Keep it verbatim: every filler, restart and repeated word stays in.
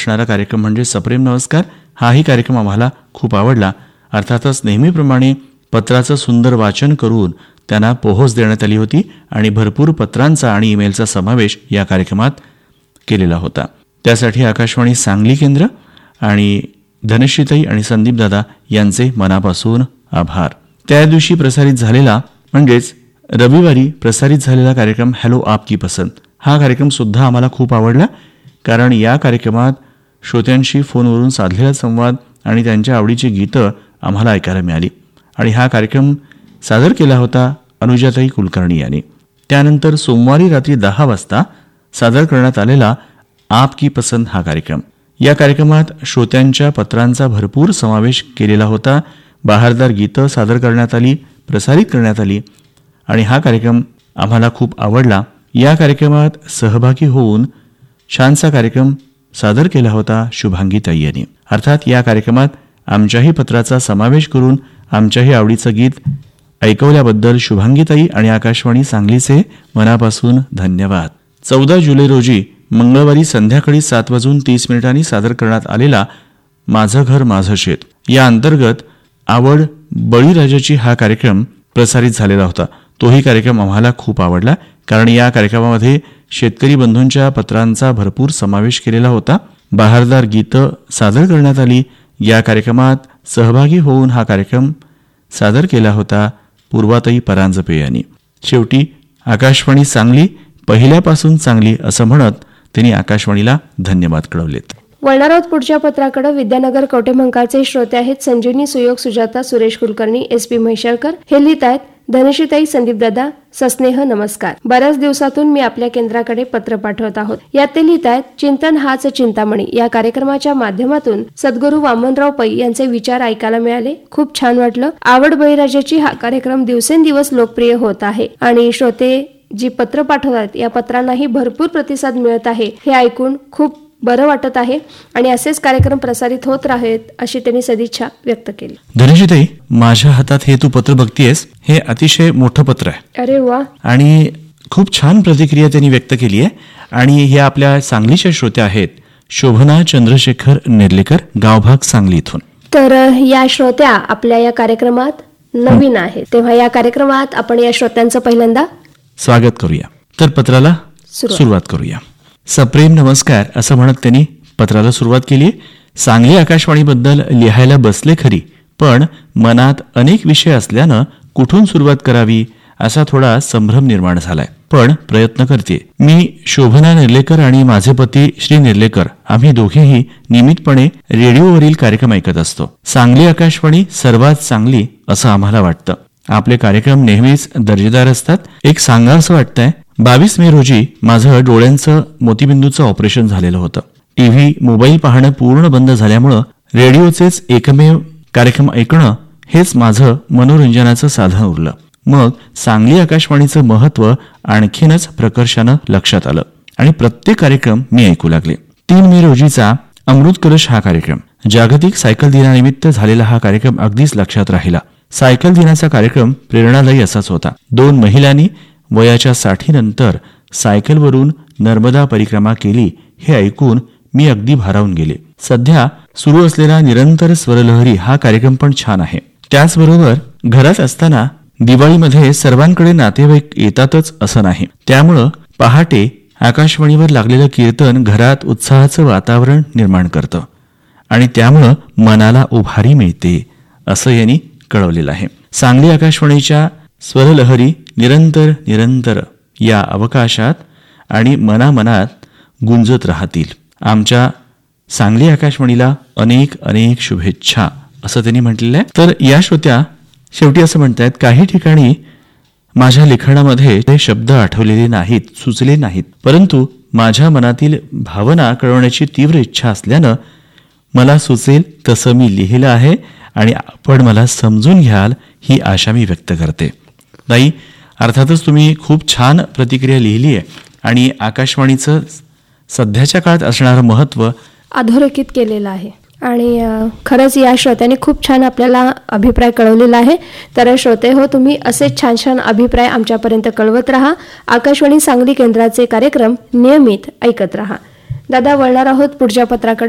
असणारा कार्यक्रम म्हणजे सप्रेम नमस्कार. हाही कार्यक्रम आम्हाला खूप आवडला. अर्थातच नेहमीप्रमाणे पत्राचं सुंदर वाचन करून त्यांना पोहोच देण्यात आली होती आणि भरपूर पत्रांचा आणि ईमेलचा समावेश या कार्यक्रमात केलेला होता. त्यासाठी आकाशवाणी सांगली केंद्र आणि धनश्रीताई आणि संदीपदादा यांचे मनापासून आभार. त्या दिवशी प्रसारित झालेला म्हणजेच रविवारी प्रसारित झालेला कार्यक्रम हॅलो आपकी पसंत हा कार्यक्रम सुद्धा आम्हाला खूप आवडला. कारण या कार्यक्रमात श्रोत्यांशी फोनवरून साधलेला संवाद आणि त्यांच्या आवडीची गीतं आम्हाला ऐकायला मिळाली आणि हा कार्यक्रम सादर केला होता अनुजाताई कुलकर्णी यांनी. त्यानंतर सोमवारी रात्री दहा वाजता सादर करण्यात आलेला आपकी पसंत हा कार्यक्रम. या कार्यक्रमात श्रोत्यांच्या पत्रांचा भरपूर समावेश केलेला होता. बहारदार गीतं सादर करण्यात आली, प्रसारित करण्यात आली आणि हा कार्यक्रम आम्हाला खूप आवडला. या कार्यक्रमात सहभागी होऊन छानसा कार्यक्रम सादर केला होता शुभांगीताई यांनी. अर्थात या कार्यक्रमात आमच्याही पत्राचा समावेश करून आमच्याही आवडीचं गीत ऐकवल्याबद्दल शुभांगीताई आणि आकाशवाणी सांगलीचे मनापासून धन्यवाद. चौदा जुलै रोजी मंगळवारी संध्याकाळी सात वाजून तीस मिनिटांनी सादर करण्यात आलेला माझं घर माझं शेत या अंतर्गत आवड बळीराजाची हा कार्यक्रम प्रसारित झालेला होता. तोही कार्यक्रम आम्हाला खूप आवडला कारण या कार्यक्रमामध्ये शेतकरी बंधूंच्या पत्रांचा भरपूर समावेश केलेला होता. बहारदार गीतं सादर करण्यात आली. या कार्यक्रमात सहभागी होऊन हा कार्यक्रम सादर केला होता पूर्वाताई परांजपे यांनी. शेवटी आकाशवाणी सांगली पहिल्यापासून चांगली असं म्हणत त्यांनी आकाशवाणीला धन्यवाद कळवलेत. वळणार आहोत पुढच्या पत्राकडे. विद्यानगर कवटेमंकाळचे श्रोते आहेत संजीवनी, सुयोग, सुजाता, सुरेश कुलकर्णी, एस पी म्हैशाळकर. हे लिहित आहेत धनश्रीताई, संदीपदादा, सस्नेह नमस्कार. बऱ्याच दिवसातून मी आपल्या केंद्राकडे पत्र पाठवत आहोत. यात ते लिहित आहेत चिंतन हाच चिंतामणी या कार्यक्रमाच्या माध्यमातून सद्गुरू वामनराव पै यांचे विचार ऐकायला मिळाले. खूप छान वाटलं. आवड बळीराजाची हा कार्यक्रम दिवसेंदिवस लोकप्रिय होत आहे आणि श्रोते जी पत्र पाठवतात या पत्रांनाही भरपूर प्रतिसाद मिळत आहे. हे ऐकून खूप बरं वाटत आहे आणि असेच कार्यक्रम प्रसारित होत राहत अशी त्यांनी सदिच्छा व्यक्त केली. धनश्रीताई, माझ्या हातात हे तू पत्र बघतीयस, हे अतिशय मोठं पत्र आहे. अरे वा. आणि खूप छान प्रतिक्रिया त्यांनी व्यक्त केली आहे. आणि हे आपल्या सांगलीच्या श्रोत्या आहेत शोभना चंद्रशेखर नेर्लेकर, गावभाग सांगली इथून. तर या श्रोत्या आपल्या या कार्यक्रमात नवीन आहेत, तेव्हा या कार्यक्रमात आपण या श्रोत्यांचं पहिल्यांदा स्वागत करूया. तर पत्राला सुरुवात करूया. सप्रेम नमस्कार असं म्हणत त्यांनी पत्राला सुरुवात केली. सांगली आकाशवाणीबद्दल लिहायला बसले खरी, पण मनात अनेक विषय असल्यानं कुठून सुरुवात करावी असा थोडा संभ्रम निर्माण झालाय, पण प्रयत्न करते. मी शोभना नेर्लेकर आणि माझे पती श्री नेर्लेकर आम्ही दोघेही नियमितपणे रेडिओवरील कार्यक्रम ऐकत असतो. सांगली आकाशवाणी सर्वात चांगली असं आम्हाला वाटतं. आपले कार्यक्रम नेहमीच दर्जेदार असतात. एक सांगा असं वाटतंय, बावीस मे रोजी माझं डोळ्यांचं मोतीबिंदूचं ऑपरेशन झालेलं होतं. टीव्ही, मोबाईल पाहणं पूर्ण बंद झाल्यामुळं रेडिओचेच एकमेव कार्यक्रम ऐकणं हेच माझं मनोरंजनाचं साधन उरलं. मग सांगली आकाशवाणीचं महत्त्व आणखीनच प्रकर्षानं लक्षात आलं आणि प्रत्येक कार्यक्रम मी ऐकू लागले. तीन मे रोजीचा अमृत कलश हा कार्यक्रम, जागतिक सायकल दिनानिमित्त झालेला हा कार्यक्रम अगदीच लक्षात राहिला. सायकल दिनाचा कार्यक्रम प्रेरणादायी असाच होता. दोन महिलांनी वयाच्या साठीनंतर सायकलवरून नर्मदा परिक्रमा केली हे ऐकून मी अगदी भारावून गेले. सध्या सुरू असलेला निरंतर स्वरलहरी हा कार्यक्रम पण छान आहे. त्याचबरोबर घरात असताना दिवाळीमध्ये सर्वांकडे नातेवाईक येतातच असं नाही, त्यामुळं पहाटे आकाशवाणीवर लागलेलं कीर्तन घरात उत्साहाचं वातावरण निर्माण करतं आणि त्यामुळं मनाला उभारी मिळते असं यांनी कळवलेलं आहे. सांगली आकाशवाणीच्या स्वरलहरी निरंतर निरंतर या अवकाशात आणि मनामनात गुंजत राहतील. आमच्या सांगली आकाशवाणीला अनेक अनेक शुभेच्छा असं त्यांनी म्हटलेलं आहे. तर या श्रोत्या शेवटी असं म्हणतायत, काही ठिकाणी माझ्या लिखाणामध्ये ते शब्द आठवलेले नाहीत, सुचले नाहीत, परंतु माझ्या मनातील भावना कळवण्याची तीव्र इच्छा असल्यानं मला सुचेल तसं मी लिहिलं आहे आणि आपण मला समजून घ्याल ही आशा मी व्यक्त करते. ताई, अर्थातच तुम्ही खूप छान प्रतिक्रिया लिहिली आहे आणि आकाशवाणीचं सध्याच्या काळात असणारं महत्त्व अधोरेखित केलेलं आहे आणि खरंच या श्रोत्यांनी खूप छान आपल्याला अभिप्राय कळवलेला आहे. तर श्रोते हो, तुम्ही असेच छान छान अभिप्राय आमच्यापर्यंत कळवत राहा. आकाशवाणी सांगली केंद्राचे कार्यक्रम नियमित ऐकत राहा. दादा, वळणार आहोत पुढच्या पत्राकडे.